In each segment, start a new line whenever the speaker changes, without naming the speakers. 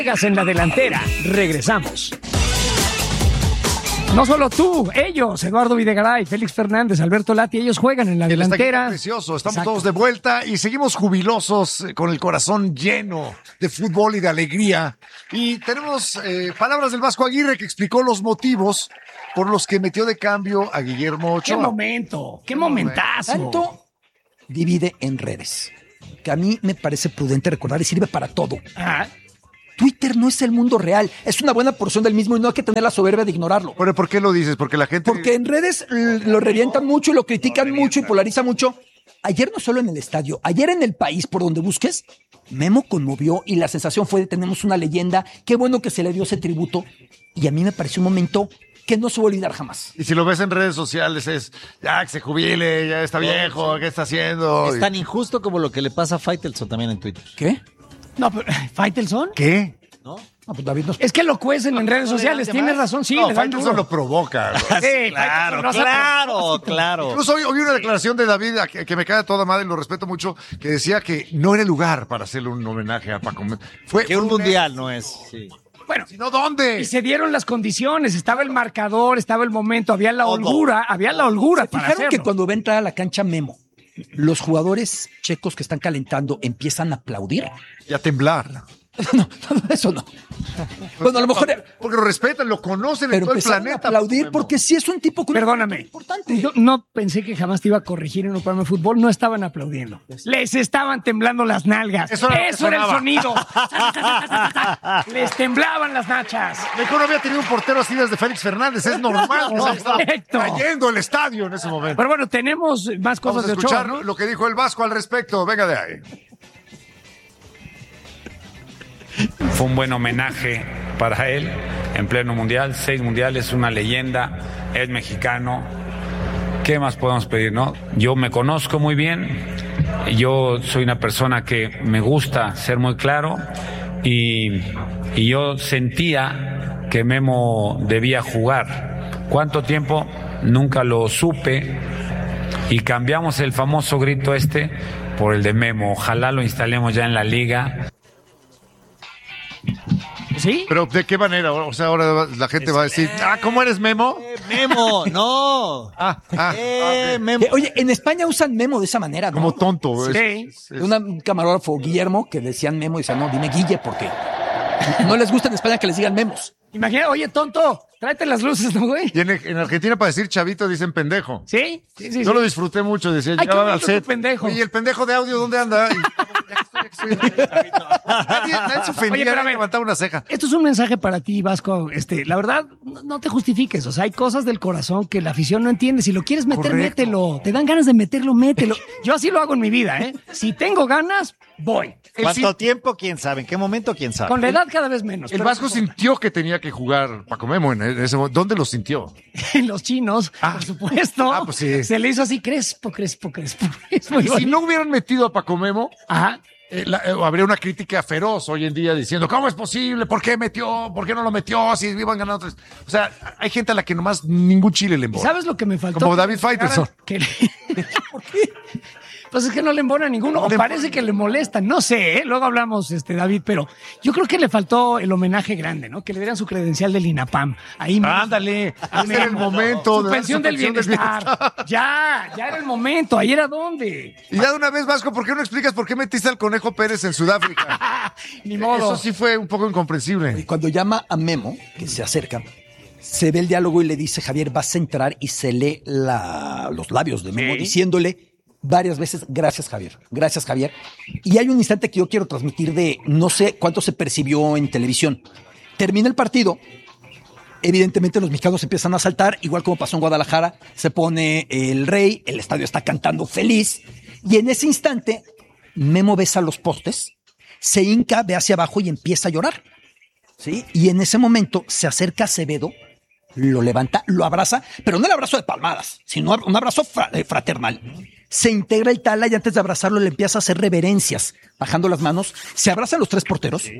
En la delantera, regresamos. No solo tú, ellos, Eduardo Videgaray, Félix Fernández, Alberto Lati, ellos juegan en la delantera.
Precioso, estamos todos de vuelta y seguimos jubilosos, con el corazón lleno de fútbol y de alegría. Y tenemos palabras del Vasco Aguirre, que explicó los motivos por los que metió de cambio a Guillermo Ochoa.
¡Qué momento! ¡Qué momentazo!
Tanto divide en redes, que a mí me parece prudente recordar y sirve para todo.
Ah.
Twitter no es el mundo real, es una buena porción del mismo y no hay que tener la soberbia de ignorarlo.
Pero ¿por qué lo dices? Porque la gente...
Porque en redes lo revientan mucho y lo critican mucho y polariza mucho. Ayer no solo en el estadio, ayer en el país, por donde busques, Memo conmovió y la sensación fue de tenemos una leyenda, qué bueno que se le dio ese tributo y a mí me pareció un momento que no se va a olvidar jamás.
Y si lo ves en redes sociales es, ya que se jubile, ya está viejo, ¿qué está haciendo?
Es tan injusto como lo que le pasa a Faitelson también en Twitter.
¿Qué?
No, pero ¿Faitelson?
¿Qué?
¿No?
No, pues David nos...
Es que lo cuecen en redes sociales, tienes razón, sí.
No,
le dan
Faitelson
duro.
lo provoca.
Sí,
Claro.
Incluso hoy una declaración de David que me cae a toda madre y lo respeto mucho, que decía que no era el lugar para hacerle un homenaje a Paco Memo.
Que un mundial no es. Sí.
Bueno,
¿No dónde?
y se dieron las condiciones, estaba el marcador, estaba el momento, había la holgura para
Fijaron
hacerlo.
que cuando va a entrar a la cancha Memo, los jugadores checos que están calentando empiezan a aplaudir.
Y a temblar.
No, eso no. Bueno, a lo mejor...
Porque lo respetan, lo conocen en
Pero
todo el
empezaron
planeta.
a aplaudir
Memo.
porque sí es un tipo con
Perdóname.
importante.
Yo no pensé que jamás te iba a corregir en un programa de fútbol. No estaban aplaudiendo. Les estaban temblando las nalgas.
Eso era lo que
Eso era el
sonaba.
sonido. Les temblaban las nachas.
México no había tenido un portero así desde Félix Fernández. Es normal. que se estaba
Correcto.
cayendo el estadio en ese momento.
Pero bueno, tenemos más
Vamos
cosas
a
de
escuchar
Ochoa, ¿no?
lo que dijo el Vasco al respecto. Venga de ahí.
Fue un buen homenaje para él en pleno mundial, 6 mundiales, una leyenda, es mexicano. ¿Qué más podemos pedir, no? Yo me conozco muy bien, yo soy una persona que me gusta ser muy claro y yo sentía que Memo debía jugar. ¿Cuánto tiempo? Nunca lo supe y cambiamos el famoso grito por el de Memo. Ojalá lo instalemos ya en la liga.
¿Sí?
Pero ¿de qué manera? O sea, ahora la gente va a decir, ¿cómo eres Memo?
Memo, no. Memo.
Oye, en España usan Memo de esa manera, ¿no?
Como tonto.
Sí.
Un camarógrafo, Guillermo, que decían Memo y decían, no, dime Guille, porque no les gusta en España que les digan Memos.
Imagina, oye, tonto, tráete las luces, ¿no, güey?
Y en Argentina para decir chavito dicen pendejo.
¿Sí? Sí.
Yo lo disfruté mucho, decía,
Ay,
llegaba
qué
al
bonito
set.
tu pendejo.
¿Y el pendejo de audio dónde anda? Nadie se ofendía,
Oye, pero a
nadie
ver,
levantaba una ceja.
Esto es un mensaje para ti, Vasco. La verdad, no te justifiques. O sea, hay cosas del corazón que la afición no entiende. Si lo quieres meter,
Correcto.
mételo. Te dan ganas de meterlo, mételo. Yo así lo hago en mi vida, ¿eh? Si tengo ganas, voy.
¿Cuánto tiempo? ¿Quién sabe? ¿En qué momento? ¿Quién sabe?
Con la edad cada vez menos.
El
pero
Vasco sintió que tenía que jugar Paco Memo en ese momento. ¿Dónde lo sintió?
en los chinos, por supuesto.
Pues sí.
Se le hizo así crespo. Es muy
Y si
bonito.
no hubieran metido a Paco Memo,
Ajá.
habría una crítica feroz hoy en día diciendo, ¿cómo es posible? ¿Por qué metió? ¿Por qué no lo metió? Si iban ganando tres. O sea, hay gente a la que nomás ningún chile le embona.
¿Sabes lo que me faltó?
Como David Faitelson.
¿Por qué? Pues es que no le embona a ninguno, o parece que le molesta, no sé, ¿eh? Luego hablamos, David, pero yo creo que le faltó el homenaje grande, ¿no? Que le dieran su credencial del INAPAM. Ahí
Ándale, ese era el momento.
Su
de dar
pensión del bienestar. Ya era el momento, ¿ayer a dónde?
Y ya de una vez, Vasco, ¿por qué no explicas por qué metiste al Conejo Pérez en Sudáfrica?
Ni modo.
Eso sí fue un poco incomprensible.
Y cuando llama a Memo, que se acerca, se ve el diálogo y le dice, Javier, vas a entrar, y se lee los labios de Memo diciéndole varias veces, gracias Javier. Y hay un instante que yo quiero transmitir de no sé cuánto se percibió en televisión. Termina el partido, evidentemente los mexicanos empiezan a saltar, igual como pasó en Guadalajara, se pone el Rey, el estadio está cantando feliz, y en ese instante Memo besa los postes, se hinca, ve hacia abajo y empieza a llorar. ¿Sí? Y en ese momento se acerca Acevedo, lo levanta, lo abraza, pero no el abrazo de palmadas, sino un abrazo fraternal. Se integra el Tala y antes de abrazarlo le empieza a hacer reverencias, bajando las manos. Se abrazan los tres porteros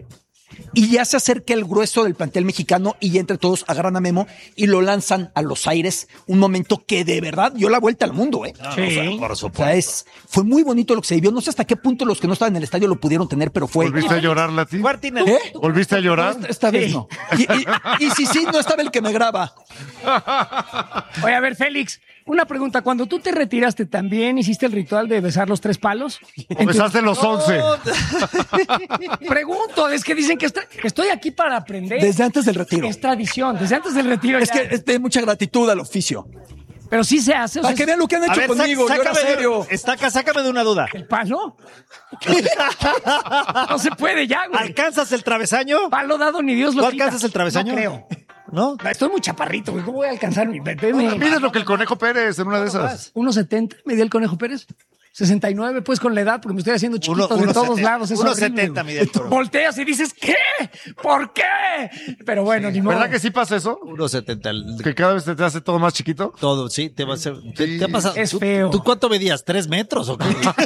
Y ya se acerca el grueso del plantel mexicano y entre todos agarran a Memo y lo lanzan a los aires. Un momento que de verdad dio la vuelta al mundo, ¿eh?
Sí.
Por
O
supuesto.
sea, fue muy bonito lo que se vivió. No sé hasta qué punto los que no estaban en el estadio lo pudieron tener, pero fue...
¿Volviste a llorar, Lati?
Martínez.
¿Eh?
¿Volviste a llorar?
Esta vez no. Y si no estaba el que me graba.
Oye, a ver, Félix, una pregunta. Cuando tú te retiraste, ¿también hiciste el ritual de besar los 3 palos?
¿O besaste los 11?
Pregunto, es que dicen que estoy aquí para aprender.
Desde antes del retiro.
Es tradición, desde antes del retiro.
Es
ya.
que es de mucha gratitud al oficio.
Pero sí se hace. O
Para
sea,
que vean lo que han hecho conmigo. Yo era serio.
Sácame de una duda.
¿el palo? No se puede ya, güey.
¿Alcanzas el travesaño?
Palo dado ni Dios lo
¿Tú
quita.
alcanzas el travesaño?
No creo.
¿No?
Estoy muy chaparrito, güey. ¿Cómo voy a alcanzar mi
Mides lo que el Conejo Pérez en una de esas.
1.70 me dio el Conejo Pérez. 69, pues con la edad, porque me estoy haciendo chiquito de todos lados. Es
1.70
horrible,
mide el Conejo.
Volteas y dices, ¿qué? ¿Por qué? Pero bueno, ni modo.
¿Verdad que sí pasa eso?
1.70.
¿Que cada vez te hace todo más chiquito?
Todo, sí, te va a hacer. ¿Te ha pasado?
Es feo.
¿Tú cuánto medías? ¿3 metros o qué?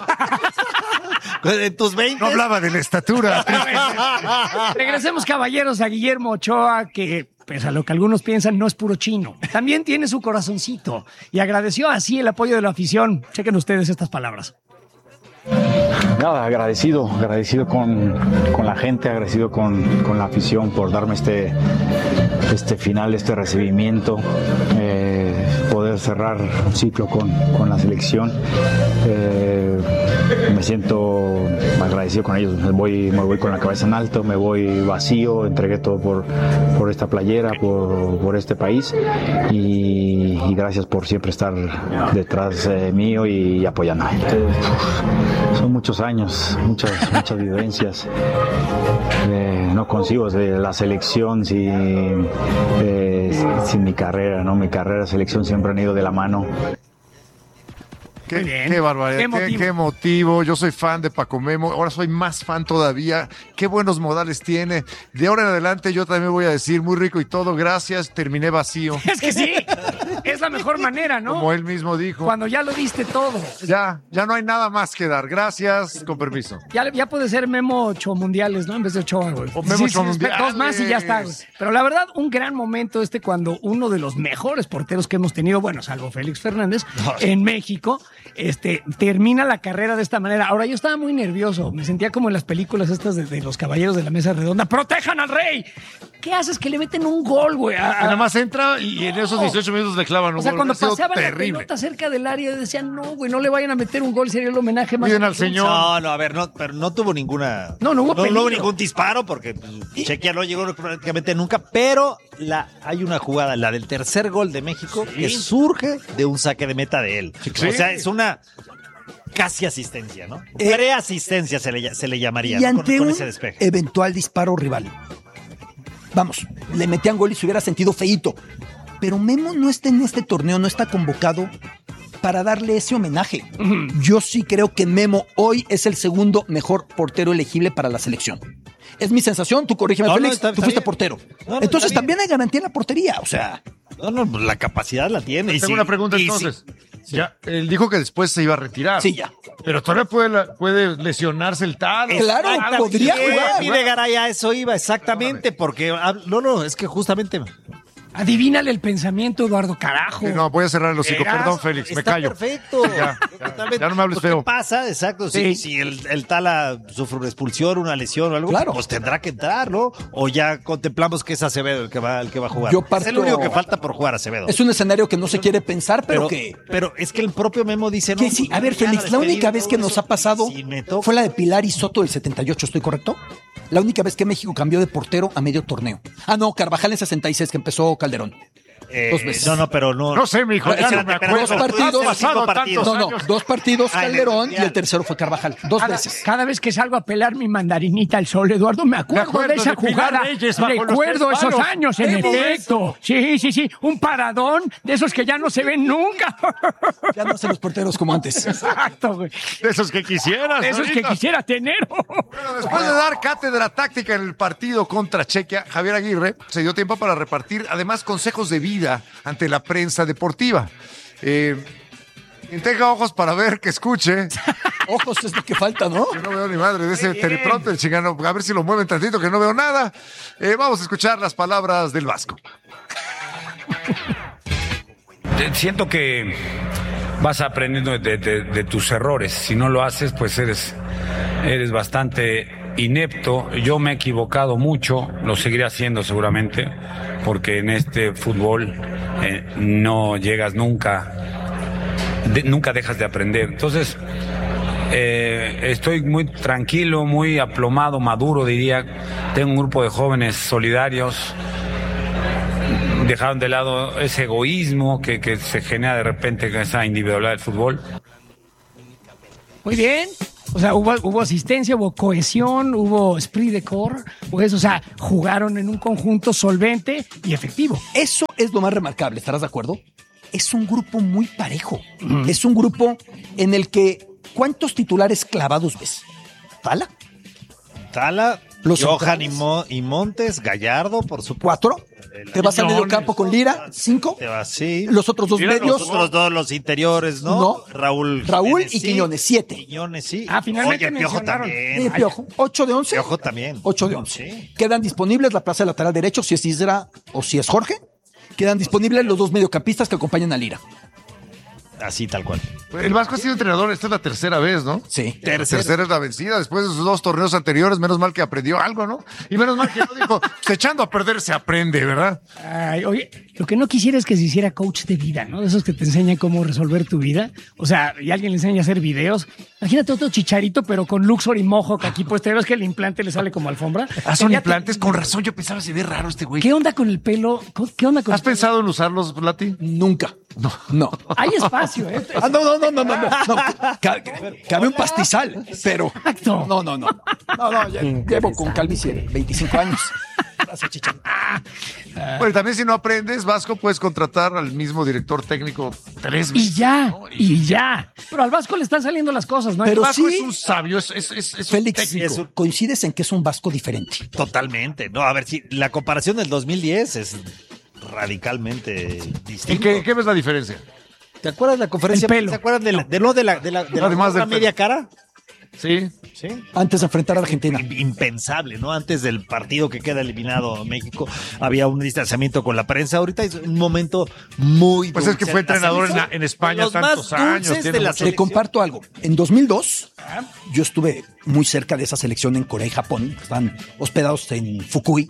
¿En tus 20?
No hablaba de la estatura.
Regresemos, caballeros, a Guillermo Ochoa, que, pues a lo que algunos piensan, no es puro chino. También tiene su corazoncito y agradeció así el apoyo de la afición. Chequen ustedes estas palabras.
Nada, agradecido con la gente, agradecido con la afición por darme este final, este recibimiento, poder cerrar un ciclo con la selección. Me siento agradecido con ellos, me voy con la cabeza en alto, me voy vacío, entregué todo por esta playera, por este país y gracias por siempre estar detrás mío y apoyándome. Son muchos años, muchas vivencias. No consigo de la selección sin mi carrera, ¿no? Mi carrera, selección siempre han ido de la mano.
Qué barbaridad, qué emotivo. Yo soy fan de Paco Memo, ahora soy más fan todavía. Qué buenos modales tiene. De ahora en adelante yo también voy a decir muy rico y todo, gracias, terminé vacío.
Es que sí, es la mejor manera, ¿no?
Como él mismo dijo.
Cuando ya lo diste todo.
Ya no hay nada más que dar. Gracias, con permiso.
Ya puede ser Memo Ochoa Mundiales, ¿no? En vez de Ochoa, güey.
O Memo Ochoa
Mundiales.
Mundiales.
2 más y ya está, güey. Pero la verdad, un gran momento cuando uno de los mejores porteros que hemos tenido, bueno, salvo Félix Fernández, en México, termina la carrera de esta manera. Ahora, yo estaba muy nervioso. Me sentía como en las películas estas de los caballeros de la mesa redonda. ¡Protejan al rey! ¿Qué haces? Que le meten un gol, güey.
Nada más entra y en esos 18 minutos le clavan un gol.
O sea, cuando
Ha sido
paseaban la
terrible.
pelota cerca del área, decían, no, güey, no le vayan a meter un gol, sería el homenaje más.
Cuiden al señor.
No, a ver, pero no tuvo ninguna.
No hubo peligro.
No hubo ningún disparo porque Chequia no llegó prácticamente nunca, pero hay una jugada, la del tercer gol de México, que surge de un saque de meta de él.
Sí.
O sea, es una casi asistencia, ¿no? Preasistencia se le llamaría,
Y
¿no?
ante
con
un
ese despeje.
eventual disparo rival. Vamos, le metían gol y se hubiera sentido feíto. Pero Memo no está en este torneo, no está convocado para darle ese homenaje. Yo sí creo que Memo hoy es el segundo mejor portero elegible para la selección. Es mi sensación, tú corrígeme,
No,
Félix,
está
tú fuiste
bien.
portero.
No,
Entonces
está
también hay garantía en la portería, o sea...
No, pues la capacidad la tiene. Y
Tengo
sí,
una pregunta
y
entonces.
sí.
Ya, él dijo que después se iba a retirar.
Sí, ya.
Pero todavía puede lesionarse el tal.
Claro, podría jugar.
Y de Garay a eso iba, exactamente, porque es que justamente
Adivínale el pensamiento, Eduardo, carajo.
Sí, no, voy a cerrar el hocico.
Verás,
Perdón, Félix, me
está
callo.
perfecto.
Ya no me hables
Lo que
feo.
pasa, exacto,
Sí.
si el Tala sufre una expulsión, una lesión o algo,
Claro.
pues tendrá que entrar, ¿no? O ya contemplamos que es Acevedo el que va a jugar.
Yo
Es
parto-
el único que falta por jugar Acevedo.
Es un escenario que no se quiere pensar, pero que...
Pero es que el propio Memo dice, no.
Que sí, a ver, Félix, la única vez que nos ha pasado
Si me toca-
fue la de Pilar y Soto del 78, ¿estoy correcto? La única vez que México cambió de portero a medio torneo. Ah, no, Carvajal en 66, que empezó Calderón. 2 veces.
No, pero no.
No sé, mijo, ya no me acuerdo.
Dos partidos.
Pasado tantos
No,
años.
2 partidos
Ah, en el
Calderón y
Mundial.
el tercero fue Carvajal. 2 veces.
Cada vez que salgo a pelar mi mandarinita al sol, Eduardo, me acuerdo de esa
de Pilar
jugada.
Reyes bajo los
Recuerdo
tres
esos
palos.
años, en
Vemos
efecto. Sí. Un paradón de esos que ya no se ven nunca.
Ya no hacen los porteros como antes.
Exacto, güey.
De esos que quisieras.
De esos que
ahorita.
quisiera tener.
Bueno, después de dar cátedra táctica en el partido contra Chequia, Javier Aguirre se dio tiempo para repartir además consejos de vida ante la prensa deportiva. Quien tenga ojos para ver, que escuche.
Ojos es lo que falta, ¿no?
Yo no veo ni madre de ese teleprompter, chingano. A ver si lo mueven tantito, que no veo nada. Vamos a escuchar las palabras del Vasco.
Siento que vas aprendiendo de tus errores. Si no lo haces, pues eres bastante inepto. Yo me he equivocado mucho, lo seguiré haciendo seguramente, porque en este fútbol no llegas nunca dejas de aprender. Entonces, estoy muy tranquilo, muy aplomado, maduro, diría. Tengo un grupo de jóvenes solidarios. Dejaron de lado ese egoísmo que se genera de repente con esa individualidad del fútbol.
Muy bien. O sea, hubo asistencia, hubo cohesión, hubo esprit de corps, pues, o sea, jugaron en un conjunto solvente y efectivo.
Eso es lo más remarcable, ¿estarás de acuerdo? Es un grupo muy parejo. Es un grupo en el que ¿cuántos titulares clavados ves?
Tala,
Los
Johan
centrales.
y Montes, Gallardo, por supuesto.
4. Te vas al medio campo con Lira, 5.
Te vas, sí.
Los otros dos medios.
Los otros dos, los interiores, ¿no?
No.
Raúl
y Quiñones, 7.
Quiñones, sí.
Finalmente
Oye, Piojo
mencionaron.
también.
Piojo, 8 de 11.
Piojo también.
8 de 11.
Sí.
Quedan disponibles la plaza de lateral derecho, si es Isra o si es Jorge. Quedan disponibles los dos mediocampistas que acompañan a Lira.
Así, tal cual.
El Vasco ha sido entrenador, esta es la tercera vez, ¿no?
Sí.
La tercera es la vencida, después de sus 2 torneos anteriores, menos mal que aprendió algo, ¿no? Y menos mal que no dijo, pues echando a perder se aprende, ¿verdad?
Ay, oye, lo que no quisiera es que se hiciera coach de vida, ¿no? De esos que te enseñan cómo resolver tu vida. O sea, y alguien le enseña a hacer videos. Imagínate otro Chicharito, pero con Luxor y Mohawk aquí, pues te ves que el implante le sale como alfombra.
Son
Ya
implantes, con razón, yo pensaba se ve raro este güey.
¿Qué onda con el pelo? ¿Qué onda con
¿Has
el pelo?
pensado en usarlos, Plati?
Nunca. No.
Hay espacio, ¿eh?
No. Cabe un pastizal, pero.
Exacto.
No, ya llevo con calvicie 25 años. Gracias, Chicharito.
Bueno, y también si no aprendes, Vasco, puedes contratar al mismo director técnico 3 veces.
Y ya. Pero al Vasco le están saliendo las cosas, ¿no?
Pero
El Vasco
sí.
es un sabio, es un
Félix,
técnico.
coincides en que es un Vasco diferente.
Totalmente. No, a ver, si la comparación del 2010 es radicalmente
¿En
distinta.
qué ves la diferencia?
¿Te acuerdas de la conferencia?
El pelo.
¿Se acuerdan de la
Además del
media
pelo.
cara?
Sí.
Sí.
Antes de enfrentar a Argentina.
Impensable, ¿no? Antes del partido que queda eliminado México, había un distanciamiento con la prensa. Ahorita es un momento muy
Pues es que
dulce.
fue entrenador
Las
en España
los
tantos
más
años.
dulces
tiene
de la
mucho-
Te comparto algo. En 2002, yo estuve muy cerca de esa selección en Corea y Japón. Están hospedados en Fukui.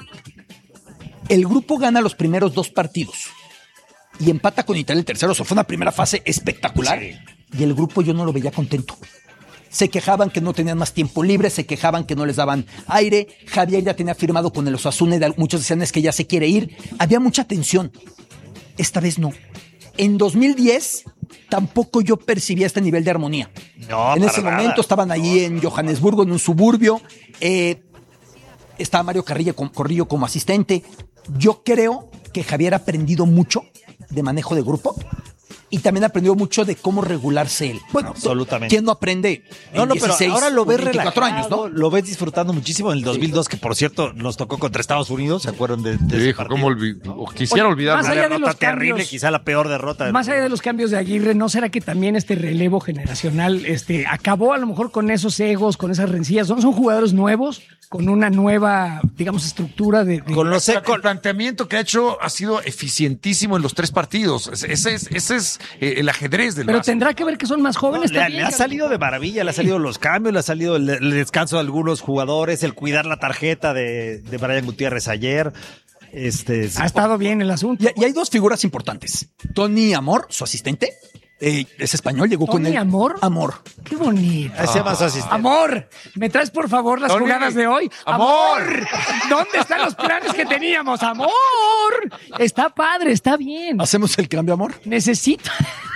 El grupo gana los primeros 2 partidos y empata con Italia el tercero. O sea, fue una primera fase espectacular.
Sí.
Y el grupo yo no lo veía contento. Se quejaban que no tenían más tiempo libre, se quejaban que no les daban aire. Javier ya tenía firmado con el Osasuna y muchos decían es que ya se quiere ir. Había mucha tensión. Esta vez no. En 2010 tampoco yo percibía este nivel de armonía.
No,
En
para
ese
nada.
momento estaban allí en Johannesburgo, en un suburbio. Estaba Mario Corrillo como asistente. Yo creo que Javier ha aprendido mucho de manejo de grupo y también ha aprendido mucho de cómo regularse él. Bueno,
Absolutamente.
¿quién no aprende? En 16
pero ahora lo
o
ves
24
relajado,
años, ¿no?
Lo ves disfrutando muchísimo en el 2002, que por cierto nos tocó contra Estados Unidos, ¿se acuerdan de ese
Hijo,
partido?
¿cómo quisiera olvidarlo?
más allá
Una
de
derrota
los
terrible,
cambios.
quizá la peor derrota.
Más allá de los cambios de Aguirre, ¿no será que también este relevo generacional acabó a lo mejor con esos egos, con esas rencillas? Son jugadores nuevos, con una nueva, digamos, estructura de...
Con los
El planteamiento que ha hecho ha sido eficientísimo en los 3 partidos. Ese es el ajedrez del
Pero
Vasco.
tendrá que ver que son más jóvenes
le
también.
ha salido de maravilla, le ha salido los cambios, le ha salido el descanso de algunos jugadores, el cuidar la tarjeta de Brian Gutiérrez ayer.
Ha estado bien el asunto.
Y hay 2 figuras importantes. Tony Amor, su asistente, es español, llegó con
¿Tony
él.
Amor?
Amor.
Qué bonito.
Se llama su asistente.
Amor, ¿me traes por favor las
Tony,
jugadas de hoy?
amor.
¿Dónde están los planes que teníamos? Amor. Está padre, está bien.
¿Hacemos el cambio, Amor?
Necesito.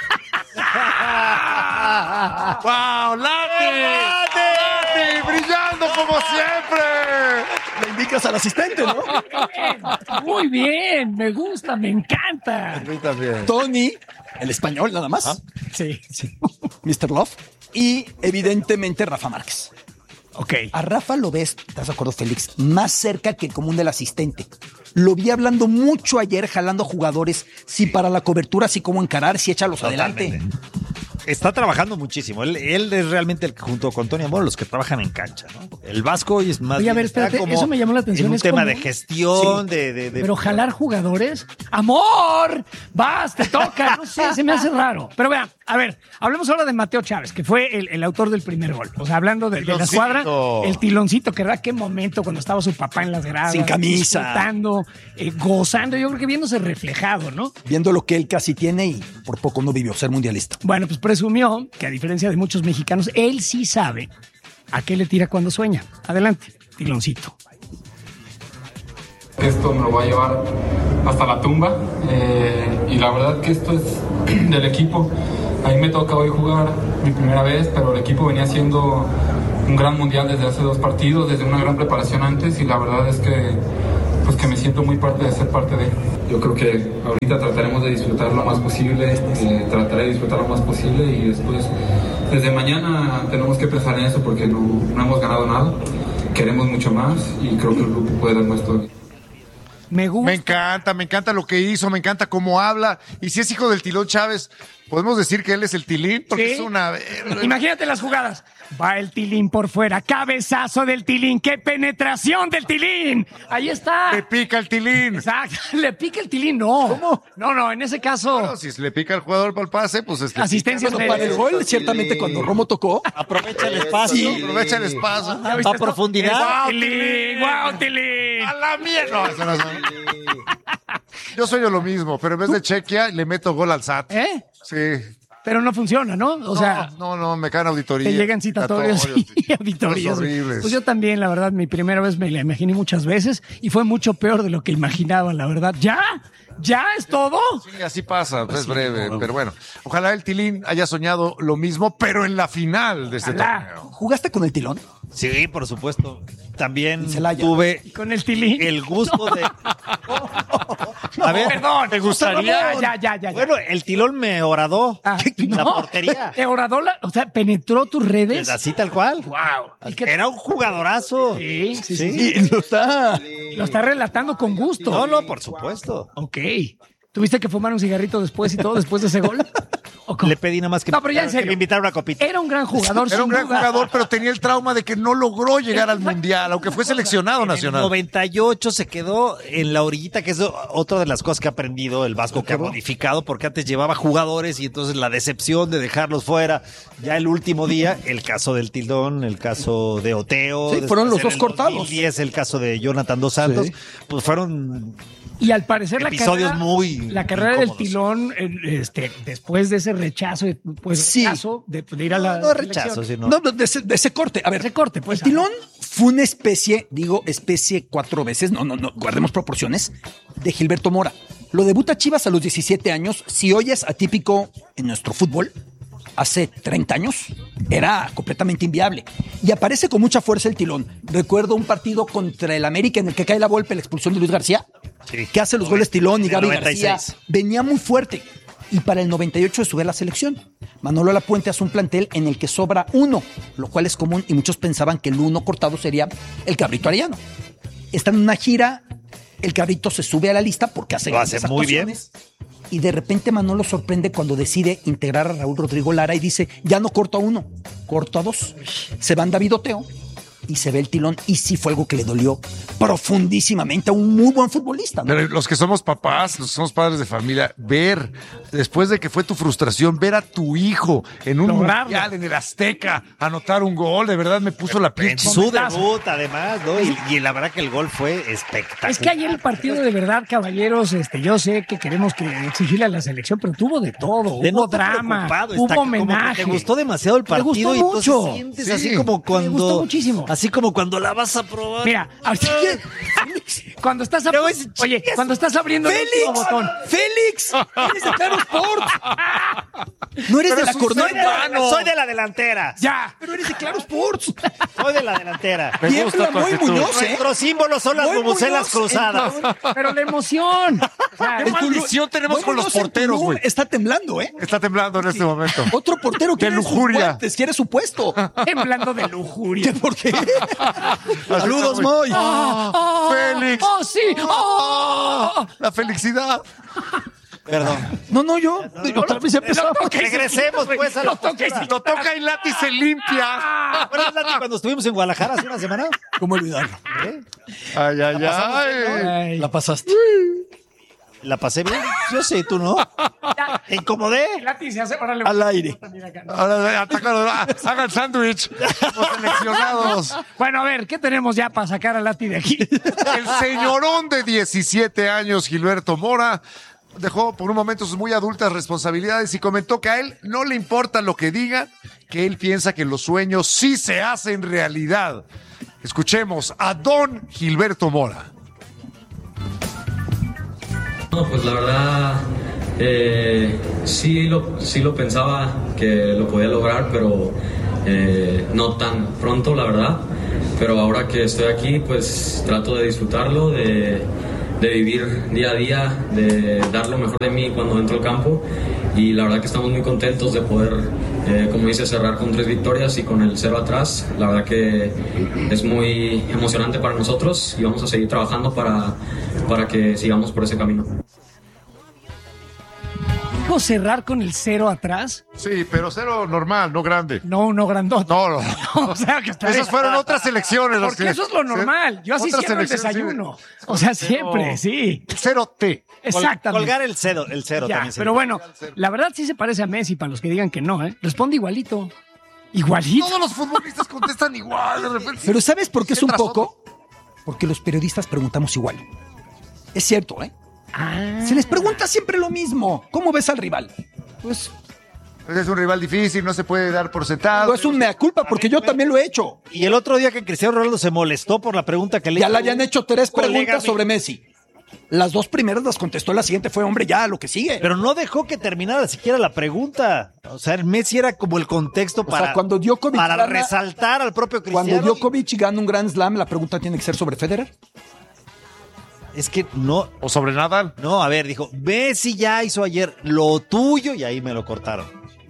¡Wow! ¡Lati! ¡Brillando como siempre!
Le indicas al asistente, ¿no?
Muy bien, me gusta, me encanta.
A mí también.
Tony, el español nada más.
Sí.
Mr. Love. Y evidentemente Rafa Márquez.
Ok.
A Rafa lo ves, ¿estás de acuerdo, Félix? Más cerca que el común del asistente. Lo vi hablando mucho ayer, jalando jugadores, si para la cobertura, si cómo encarar, si échalos adelante.
Está trabajando muchísimo. Él es realmente el que, junto con Tony Amor, los que trabajan en cancha, ¿no? El Vasco hoy es más.
Oye, a ver, espérate, eso me llamó la atención.
En un
es
tema
como-
de gestión,
Sí.
de
Pero jalar jugadores. ¡Amor! ¡Vas! ¡Te toca! No sé, se me hace raro. Pero vean, a ver, hablemos ahora de Mateo Chávez, que fue el autor del primer gol. O sea, hablando de la
Tiloncito.
escuadra, el tiloncito, que verdad, qué momento cuando estaba su papá en las gradas.
Sin camisa.
Disfrutando, gozando, yo creo que viéndose reflejado, ¿no?
Viendo lo que él casi tiene y por poco no vivió ser mundialista.
Bueno, pues presumió que a diferencia de muchos mexicanos, él sí sabe a qué le tira cuando sueña. Adelante, tiloncito.
Esto me lo va a llevar hasta la tumba y la verdad que esto es del equipo. A mí me toca hoy jugar mi primera vez, pero el equipo venía haciendo un gran mundial desde hace 2 partidos, desde una gran preparación antes y la verdad es que, pues que me siento muy parte de ser parte de él. Yo creo que ahorita trataremos de disfrutar lo más posible, trataré de disfrutar lo más posible y después, desde mañana tenemos que pensar en eso porque no hemos ganado nada, queremos mucho más y creo que el grupo puede darnos todo.
Me gusta.
Me encanta lo que hizo, me encanta cómo habla. Y si es hijo del Tilón Chávez, ¿podemos decir que él es el Tilín? Porque
Sí.
es una...
Imagínate las jugadas. Va el Tilín por fuera. Cabezazo del Tilín. ¡Qué penetración del Tilín! Ahí está.
Le pica el Tilín.
Exacto. Le pica el Tilín, no. ¿Cómo? No, en ese caso.
Bueno, si se le pica al jugador para el pase, pues
Asistencias
Bueno, para el gol, ciertamente cuando Romo tocó,
aprovecha el espacio.
aprovecha el espacio.
¿Ya viste
A
esto?
profundidad.
¡Guau, Tilín! ¡Guau, Tilín!
¡A la mierda! No, eso no es- Yo soy yo lo mismo, pero en vez de Chequia, le meto gol al SAT.
¿Eh?
Sí.
Pero no funciona, ¿no? O sea,
No, me caen auditorías.
te llegan citatorios y auditorías.
Horribles.
Pues yo también, la verdad, mi primera vez me la imaginé muchas veces y fue mucho peor de lo que imaginaba, la verdad. ¿Ya? ¿Ya es todo?
Sí, así pasa, es breve, pero bueno. Ojalá el Tilín haya soñado lo mismo, pero en la final de este
Ojalá.
torneo.
¿jugaste con el Tilón?
Sí, por supuesto. También
En Celaya.
tuve
Con el Tilín.
el gusto de. A ver,
Perdón.
¿te gustaría?
Ya.
Bueno, el Tilón me horadó
Ah,
la
no.
portería.
Te horadó o sea, penetró tus redes.
Así tal cual.
Wow. ¿Y qué-
Era un jugadorazo.
Sí.
Y lo está.
Lo está relatando con gusto.
No, por supuesto.
Ok. ¿Tuviste que fumar un cigarrito después y todo, después de ese gol? ¿O cómo?
Le pedí nada más que,
No, pero ya en serio.
que me invitara una copita.
Era un gran jugador,
Era
sin
un gran
duda.
jugador, pero tenía el trauma de que no logró llegar al Mundial, aunque fue seleccionado
En el
nacional.
98 se quedó en la orillita, que es otra de las cosas que ha aprendido el Vasco, que ha modificado, porque antes llevaba jugadores y entonces la decepción de dejarlos fuera. Ya el último día, el caso del Tilón, el caso de Oteo.
Sí, fueron los
después
dos
en el
cortados.
2010 el caso de Jonathan Dos Santos.
Sí.
Pues fueron
Y al parecer
Episodios
la carrera del
incómodos.
Tilón, después de ese rechazo, pues
Sí.
rechazo de ir a la
no rechazo,
selección.
sino
No, de ese corte. A ver,
Ese corte, pues.
el Tilón fue una especie 4 veces, no, guardemos proporciones, de Gilberto Mora. Lo debuta Chivas a los 17 años. Si hoy es atípico en nuestro fútbol, hace 30 años era completamente inviable. Y aparece con mucha fuerza el Tilón. Recuerdo un partido contra el América en el que cae la Volpe, la expulsión de Luis García,
Sí.
que hace los goles Tilón y
En el
Gaby
96.
García. Venía muy fuerte. Y para el 98 se sube a la selección. Manolo Lapuente hace un plantel en el que sobra uno, lo cual es común y muchos pensaban que el uno cortado sería el Cabrito Arellano. Está en una gira, el Cabrito se sube a la lista porque hace
Lo hace
grandes
muy bien.
actuaciones. Y de repente Manolo sorprende cuando decide integrar a Raúl Rodrigo Lara y dice, ya no corto a uno, corto a dos. Se van David Oteo y se ve el Tilón y sí fue algo que le dolió profundísimamente a un muy buen futbolista, ¿no?
Pero los que somos papás, los que somos padres de familia, ver, después de que fue tu frustración, ver a tu hijo en un
Lograrlo.
mundial, en el Azteca, anotar un gol, de verdad me puso la piel
en
chinita.
su debut, además, ¿no? Y la verdad que el gol fue espectacular.
Es que ayer el partido de verdad, caballeros, yo sé que queremos que exigirle a la selección, pero tuvo de todo.
De
Hubo
no te
drama,
preocupado,
hubo
está como que
homenaje.
te gustó demasiado el
Me
partido
gustó
y entonces
mucho.
sientes
Sí.
así como cuando
gustó muchísimo.
así como cuando la vas a probar.
Mira, cuando estás oye, cuando estás abriendo el último botón.
¡Félix! ¡Eres de Claro Sport! No eres
Pero
de la
es un
corneta.
ser humano.
Soy de la delantera.
Ya.
Pero eres de Claro Sports.
Soy de la delantera.
Me
Bien,
gusta tu
muy
actitud.
Muñoz, ¿eh?
Nuestros símbolos son las
Muy
bubucelas
Muñoz,
cruzadas.
Pero la emoción. O sea,
¿Qué maldición tenemos
Muy
con los
Muñoz en
porteros,
Tulum
güey?
Está temblando, ¿eh?
Está temblando en este momento.
Otro portero
De
quiere sus
lujuria.
guantes, quiere su puesto.
temblando de lujuria.
¿Por qué? Saludos, Moy.
Félix.
¡Oh, sí! ¡Oh!
La felicidad.
Perdón.
No, yo otra vez empezamos.
Regresemos pues a la postura.
Lo toca y Lati se limpia.
¿Recuerdas, Lati, cuando estuvimos en Guadalajara hace una semana?
¿Cómo olvidarlo?
Ay.
La pasaste.
¿La pasé bien? Yo sé, tú no. ¿Te incomodé?
Lati se hace, órale,
Al aire.
Ahora hagan sándwich. Los seleccionados.
Bueno, a ver, ¿qué tenemos ya para sacar a Lati de aquí?
El señorón de 17 años, Gilberto Mora, dejó por un momento sus muy adultas responsabilidades y comentó que a él no le importa lo que digan, que él piensa que los sueños sí se hacen realidad. Escuchemos a don Gilberto Mora.
No, pues la verdad, sí lo pensaba que lo podía lograr, pero no tan pronto, la verdad. Pero ahora que estoy aquí, pues trato de disfrutarlo, de vivir día a día, de dar lo mejor de mí cuando entro al campo. Y la verdad que estamos muy contentos de poder, como dice, cerrar con 3 victorias y con el 0 atrás. La verdad que es muy emocionante para nosotros y vamos a seguir trabajando para que sigamos por ese camino.
¿Dijo cerrar con el 0 atrás?
Sí, pero 0 normal, no grande.
No, uno grandote.
No.
O sea, que está
Esas fueron otras elecciones.
Porque eso es lo normal. Yo así cierro el desayuno. O sea, siempre, sí.
0T.
Exactamente.
Colgar el cero
Ya,
también.
pero bueno, la verdad sí se parece a Messi, para los que digan que no, ¿eh? Responde igualito. Igualito.
Todos los futbolistas contestan igual. De repente.
Pero ¿sabes por qué es un
Tras
poco? Porque los periodistas preguntamos igual. Es cierto, ¿eh?
Ah.
Se les pregunta siempre lo mismo. ¿Cómo ves al rival? Pues
Es un rival difícil, no se puede dar por sentado.
no es un mea culpa porque yo también lo he hecho.
Y el otro día que Cristiano Ronaldo se molestó por la pregunta que le
Ya
hizo
le habían hecho 3
colega
preguntas sobre Messi. Las 2 primeras las contestó, la siguiente fue, hombre, ya, lo que sigue.
Pero no dejó que terminara siquiera la pregunta. O sea, el Messi era como el contexto
sea, cuando Djokovic
para
gana-
resaltar al propio Cristiano.
Cuando Djokovic gana un Grand Slam, la pregunta tiene que ser sobre Federer.
Es que no,
O sobre Nadal.
a ver, dijo, Messi ya hizo ayer lo tuyo y ahí me lo cortaron.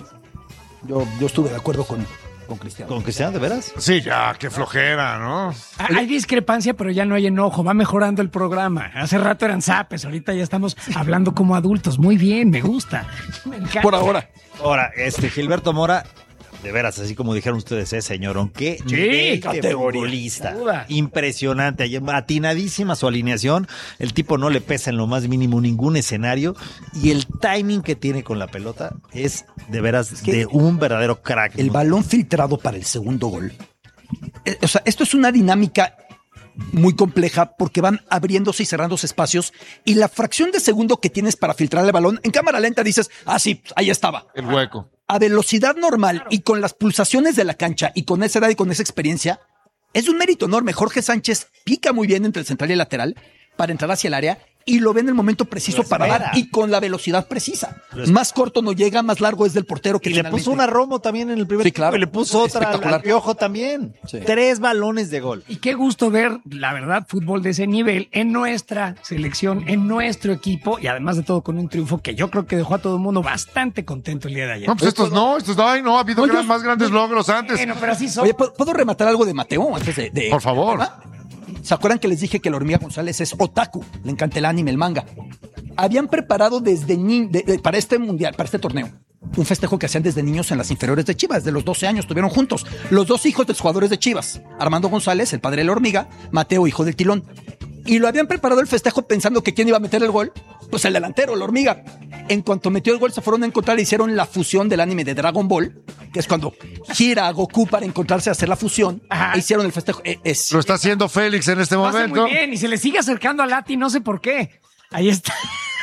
Yo estuve de acuerdo con Cristiano.
¿Con Cristiano, de veras?
Sí, ya, qué flojera, ¿no?
Hay discrepancia, pero ya no hay enojo. Va mejorando el programa. Hace rato eran zapes, ahorita ya estamos hablando como adultos. Muy bien, me gusta. Me encanta.
Por ahora.
Ahora, Gilberto Mora, de veras, así como dijeron ustedes, señorón, qué nivel de
categoría.
futbolista.
Sin duda.
Impresionante, atinadísima su alineación, el tipo no le pesa en lo más mínimo ningún escenario y el timing que tiene con la pelota es de veras
que
de un verdadero crack.
El balón filtrado para el segundo gol. O sea, esto es una dinámica muy compleja porque van abriéndose y cerrándose espacios y la fracción de segundo que tienes para filtrar el balón, en cámara lenta dices, sí, ahí estaba.
El hueco.
A velocidad normal y con las pulsaciones de la cancha y con esa edad y con esa experiencia, es un mérito enorme. Jorge Sánchez pica muy bien entre el central y el lateral para entrar hacia el área y lo ve en el momento preciso para dar y con la velocidad precisa. Más corto no llega, más largo es del portero que
y le puso una Romo también en el primer
Sí, claro.
tiempo, y le puso otra al Piojo también.
Sí.
3 balones de gol.
Y qué gusto ver, la verdad, fútbol de ese nivel en nuestra selección, en nuestro equipo y además de todo con un triunfo que yo creo que dejó a todo el mundo bastante contento el día de ayer.
No, pues estos no, ha habido más grandes logros antes.
Bueno, pero así son.
Oye, ¿puedo rematar algo de Mateo antes de
Por favor.
¿Se acuerdan que les dije que la Hormiga González es otaku? Le encanta el anime, el manga. Habían preparado desde para este mundial, para este torneo, un festejo que hacían desde niños en las inferiores de Chivas. De los 12 años estuvieron juntos. Los 2 hijos de los jugadores de Chivas. Armando González, el padre de la Hormiga, Mateo, hijo del Tilón. Y lo habían preparado el festejo pensando que quién iba a meter el gol. Pues el delantero, la Hormiga. En cuanto metió el gol se fueron a encontrar y hicieron la fusión del anime de Dragon Ball, que es cuando gira a Goku para encontrarse a hacer la fusión.
Ajá.
E hicieron el festejo.
Lo está haciendo Félix en este
Lo hace
momento.
muy bien y se le sigue acercando a Lati, no sé por qué. Ahí está.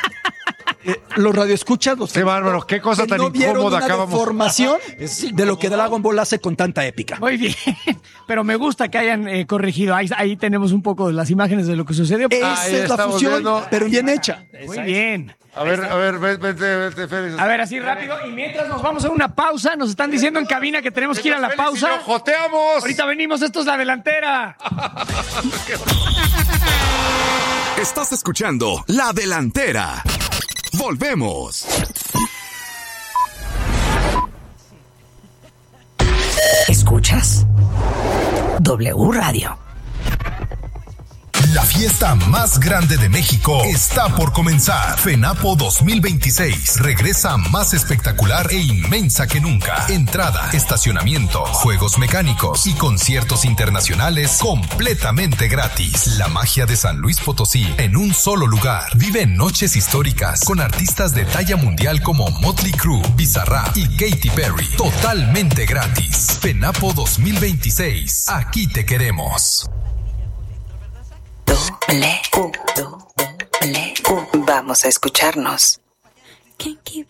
Los radioescuchas, los
Qué bárbaro, qué cosa
que
tan
no vieron
incómoda
una
acabamos.
deformación de lo que Dragon Ball hace con tanta épica.
Muy bien, pero me gusta que hayan corregido. Ahí tenemos un poco de las imágenes de lo que sucedió.
Esa es la
estamos
fusión,
viendo.
pero bien hecha.
Muy bien.
A ver, vete, Félix.
A ver, así rápido. Y mientras nos vamos a una pausa, nos están diciendo en cabina que tenemos que ir a la
Félix,
pausa.
y lo joteamos.
Ahorita venimos, esto es La Delantera.
Estás escuchando La Delantera. Volvemos.
¿Escuchas? W Radio. La fiesta más grande de México está por comenzar. FENAPO 2026 regresa más espectacular e inmensa que nunca. Entrada, estacionamiento, juegos mecánicos y conciertos internacionales completamente gratis. La magia de San Luis Potosí en un solo lugar. Vive noches históricas con artistas de talla mundial como Motley Crue, Bizarrap y Katy Perry. Totalmente gratis. FENAPO 2026. Aquí te queremos.
Vamos a escucharnos.